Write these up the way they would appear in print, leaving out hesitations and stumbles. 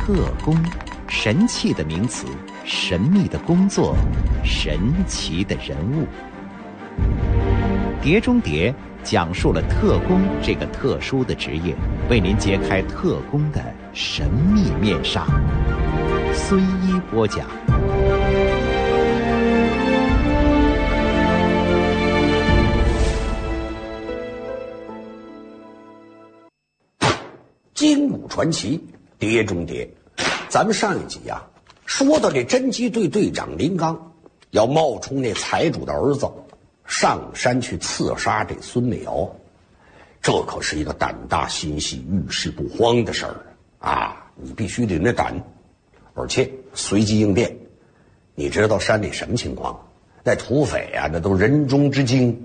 特工，神气的名词，神秘的工作，神奇的人物。碟中谍讲述了特工这个特殊的职业，为您揭开特工的神秘面纱。孙一播讲。 金武传奇，碟中谍。咱们上一集说到这侦缉队队长林刚要冒充那财主的儿子上山去刺杀这孙美瑶，这可是一个胆大心细、遇事不慌的事儿啊！你必须得那胆，而且随机应变。你知道山里什么情况？那土匪那都人中之精。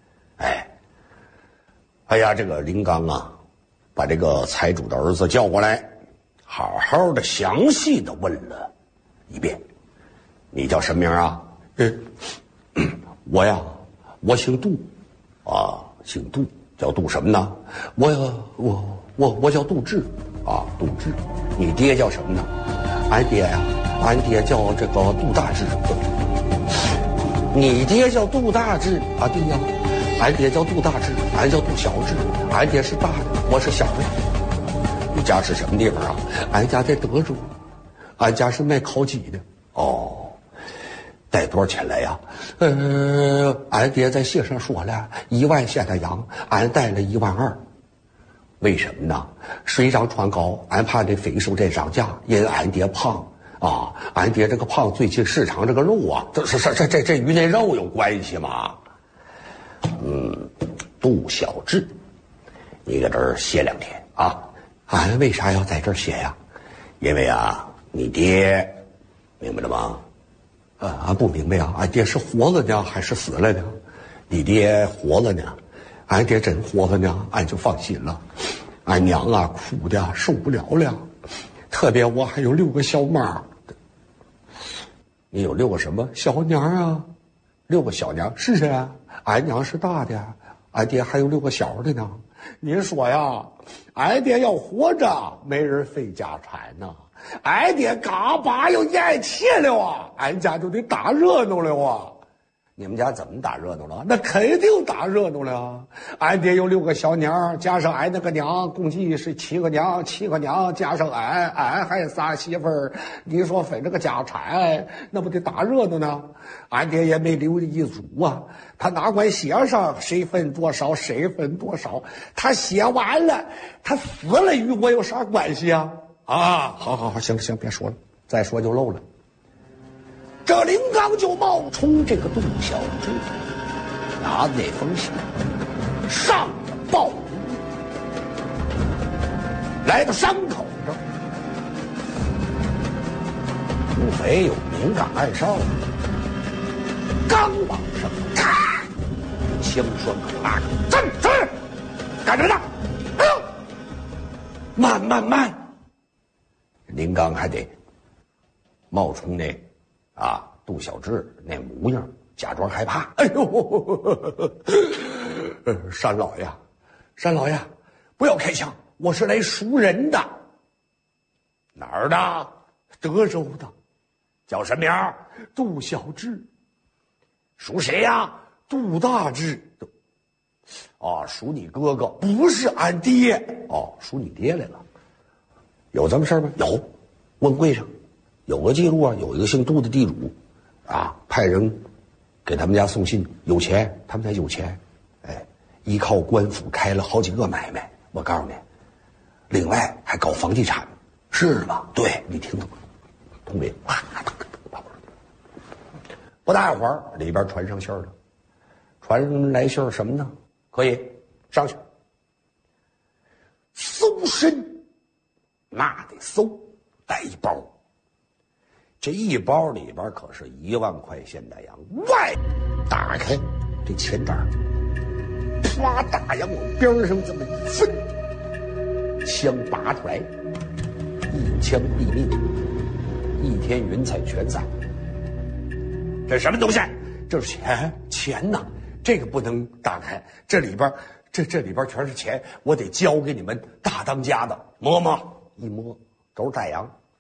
哎呀，这个林刚把这个财主的儿子叫过来，好好的详细的问了一遍。你叫什么名啊？我姓杜姓杜，叫杜什么呢？我叫杜志杜志。你爹叫什么呢？俺爹叫这个杜大志。你爹叫杜大志对呀。俺爹叫杜大志，俺叫杜小志。俺爹是大的，我是小的。你家是什么地方俺家在德州，俺家是卖烤鸡的。带多少钱来呀？俺爹在信上说了1万现的羊，俺带了1万2。为什么呢？水涨船高，俺怕这肥瘦这涨价，因为俺爹胖俺爹这个胖，最近市场这个肉这与那肉有关系吗？杜小志，你搁这儿歇2天俺为啥要在这儿歇呀？因为你爹明白了吗？俺不明白俺爹是活了呢还是死了呢？你爹活了呢，俺爹真活了呢，俺就放心了。俺娘哭的受不了了，特别我还有6个小猫。你有6个什么小娘6个小娘？是俺娘是大的，俺爹还有6个小的呢。您说俺爹要活着，没人费家产呢。俺爹嘎巴要咽气了俺家就得打热闹了你们家怎么打热闹了？那肯定打热闹了俺爹有6个小娘，加上俺那个娘，共计是7个娘，7个娘加上俺还仨媳妇儿。你说分这个家产，那不得打热闹呢？俺爹也没留遗嘱他哪管写上谁分多少，谁分多少？他写完了，他死了与我有啥关系好，行，别说了，再说就漏了。这林刚就冒充这个杜小志，拿着那封信上了报，来到山口上，土匪有敏感暗哨刚往上看，枪栓可拉着，站干着呢！哎呦，慢！林刚还得冒充那杜小志那模样，假装害怕。哎呦，山老爷，不要开枪，我是来赎人的。哪儿的？德州的。叫什么名？杜小志。赎谁杜大志。赎你哥哥，不是俺爹。赎你爹来了。有这么事吗？有，问柜上有个记录有一个姓杜的地主派人给他们家送信，有钱，他们家有钱，依靠官府开了好几个买卖。我告诉你，另外还搞房地产，是吧？对，你听懂通没？不大会儿，里边传上信了，传来信什么呢？可以上去搜身，那得搜，带一包。这一包里边可是1万块现代洋，外打开这钱袋，啪，大洋往边上这么一分，枪拔出来，一枪毙命，1天云彩全散。这什么东西？这是钱呐！这个不能打开，这里边全是钱，我得交给你们大当家的。摸，一摸都是带洋，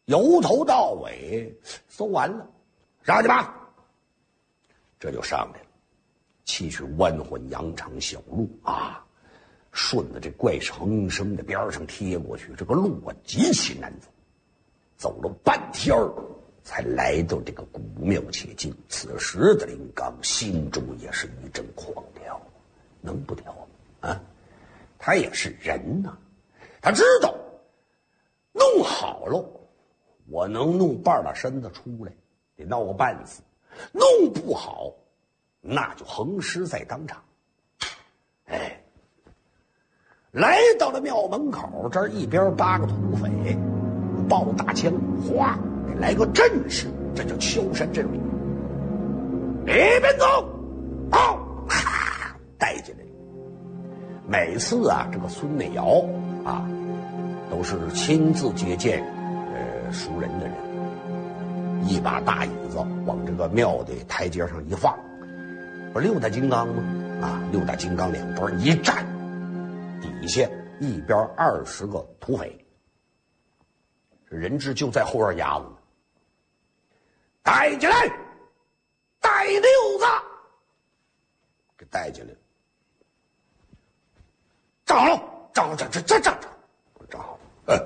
由头到尾搜完了，上去吧。这就上来了，崎岖弯缓羊肠小路啊，顺着这怪长生的边上贴过去，这个路啊极其难走，走了半天才来到这个古庙切近。此时的林刚心中也是一阵狂跳，能不跳吗？啊，他也是人呐，他知道弄好了我能弄半拉身子出来，得闹个半死；弄不好那就横尸在当场。哎，来到了庙门口，这儿一边8个土匪抱大枪，哗，得来个阵势，这叫敲山震尾。里边走，好，带进来了。每次啊，这个孙内尧啊，都是亲自接见熟人的人，一把大椅子往这个庙的台阶上一放，不是6大金刚吗？啊，6大金刚两边一站，底下一边20个土匪，这人质就在后院压着呢。带进来，带6子，给带进来了。站好了，站好，站好。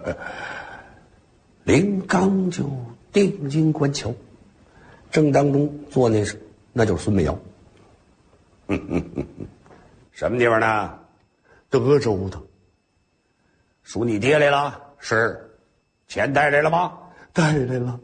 林刚就定睛观瞧，正当中坐那就是孙美瑶。什么地方呢？德州的。属你爹来了？是。钱带来了吗？带来了。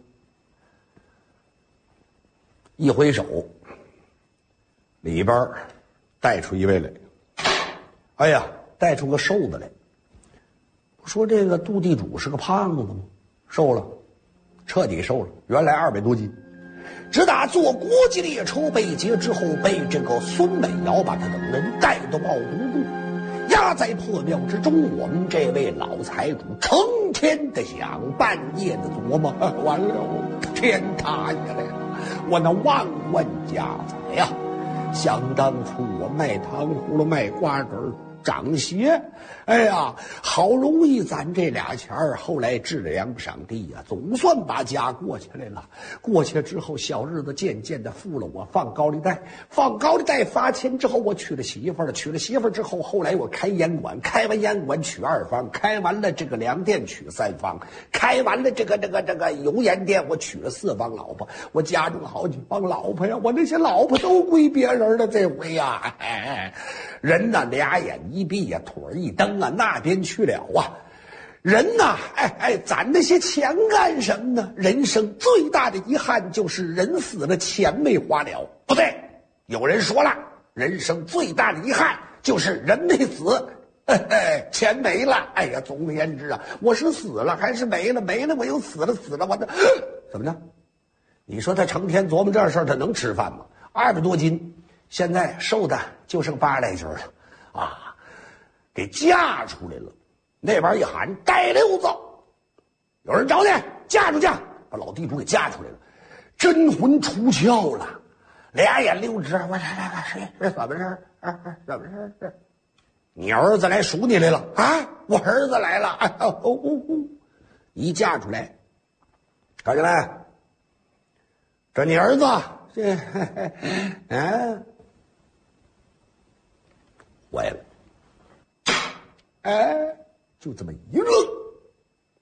一挥手，里边带出一位来。哎呀，带出个瘦子来。说这个杜地主是个胖子吗？瘦了，彻底瘦了，原来200多斤。直打坐国际列车被劫之后，被这个孙美瑶把他等人带到茂都部，压在破庙之中。我们这位老财主成天的想，半夜的琢磨，完了，天塌下来了，我那万贯家财呀！想当初我卖糖葫芦卖瓜子儿长鞋，哎呀，好容易攒这俩钱儿，后来治粮赏地呀，总算把家过起来了。过去之后，小日子渐渐的富了，我放高利贷，发钱之后，我娶了媳妇儿了，娶了媳妇儿之后，后来我开烟馆，开完烟馆娶2房，开完了这个粮店娶3房，开完了这个油盐店，我娶了4房老婆，我家中好几帮老婆呀，我那些老婆都归别人了，这回呀，人呐，俩眼一闭呀，腿一蹬啊，那边去了啊！人呐，攒那些钱干什么呢？人生最大的遗憾就是人死了，钱没花了。不对，有人说了，人生最大的遗憾就是人没死，钱没了。哎呀，总而言之啊，我是死了还是没了？没了，我又死了，我这怎么着？你说他成天琢磨这事儿，他能吃饭吗？200多斤，现在瘦的就剩80来斤了啊，给架出来了。那边一喊带6子，有人找你，架出去，把老地主给架出来了，真魂出窍了，俩眼溜直。我这怎么事？怎么事？你儿子来数你来了啊！我儿子来了，一架出来，看见没？这你儿子，这坏了，就这么一愣，